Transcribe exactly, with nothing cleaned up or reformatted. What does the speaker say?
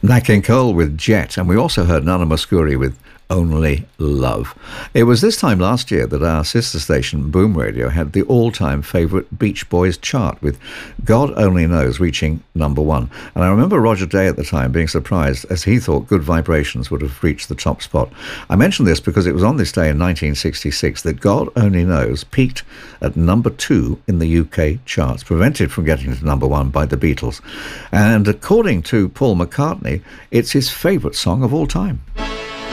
Nat King Cole with Jet, and we also heard Nana Mouskouri with Only Love. It was this time last year that our sister station, Boom Radio, had the all-time favourite Beach Boys chart, with God Only Knows reaching number one. And I remember Roger Day at the time being surprised, as he thought Good Vibrations would have reached the top spot. I mention this because it was on this day in nineteen sixty-six that God Only Knows peaked at number two in the U K charts, prevented from getting to number one by the Beatles. And according to Paul McCartney, it's his favourite song of all time.